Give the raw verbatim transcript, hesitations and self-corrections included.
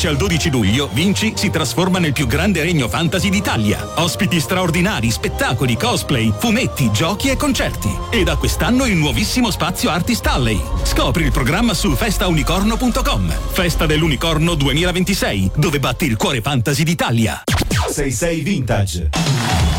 undici al dodici luglio Vinci si trasforma nel più grande regno fantasy d'Italia. Ospiti straordinari, spettacoli, cosplay, fumetti, giochi e concerti. E da quest'anno il nuovissimo spazio Artist Alley. Scopri il programma su festa unicorno punto com. Festa dell'Unicorno duemilaventisei, dove batti il cuore fantasy d'Italia. sei sei Vintage.